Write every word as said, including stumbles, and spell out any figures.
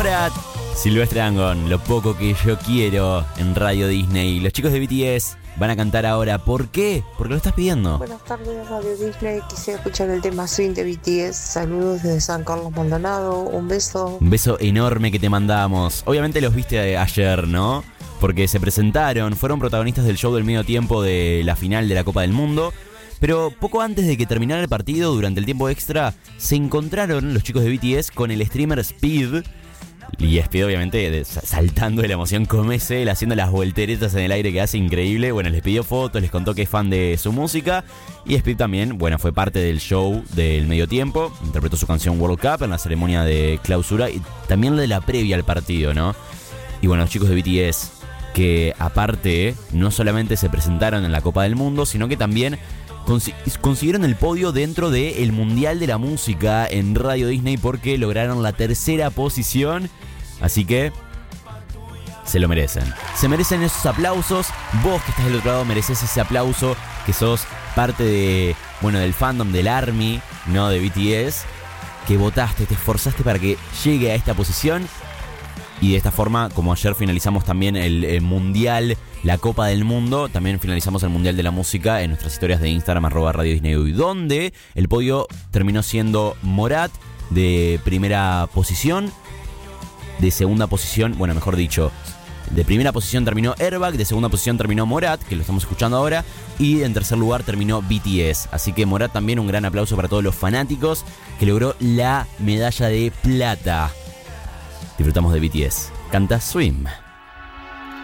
Morat, Silvestre Dangond, Lo poco que yo quiero en Radio Disney. Los chicos de B T S van a cantar ahora. ¿Por qué? Porque lo estás pidiendo. Buenas tardes, Radio Disney. Quisiera escuchar el tema Swing de B T S. Saludos desde San Carlos Maldonado. Un beso. Un beso enorme que te mandamos. Obviamente los viste ayer, ¿no? Porque se presentaron, fueron protagonistas del show del medio tiempo de la final de la Copa del Mundo. Pero poco antes de que terminara el partido, durante el tiempo extra, se encontraron los chicos de B T S con el streamer Speed. Y Speed, obviamente, saltando de la emoción como es él, haciendo las volteretas en el aire que hace increíble. Bueno, les pidió fotos, les contó que es fan de su música. Y Speed también, bueno, fue parte del show del medio tiempo. Interpretó su canción World Cup en la ceremonia de clausura y también la de la previa al partido, ¿no? Y bueno, los chicos de B T S, que aparte no solamente se presentaron en la Copa del Mundo, sino que también consiguieron el podio dentro del Mundial de la Música en Radio Disney porque lograron la tercera posición. Así que se lo merecen. Se merecen esos aplausos. Vos que estás del otro lado mereces ese aplauso, que sos parte de, bueno, del fandom del ARMY, no de B T S, que votaste, te esforzaste para que llegue a esta posición. Y de esta forma, como ayer finalizamos también el, el Mundial, la Copa del Mundo, también finalizamos el Mundial de la Música en nuestras historias de Instagram, arroba Radio Disney U Y, donde el podio terminó siendo Morat de primera posición, de segunda posición, bueno, mejor dicho, de primera posición terminó Airbag, de segunda posición terminó Morat, que lo estamos escuchando ahora, y en tercer lugar terminó B T S. Así que Morat también, un gran aplauso para todos los fanáticos, que logró la medalla de plata. Disfrutamos de B T S. Canta Swim.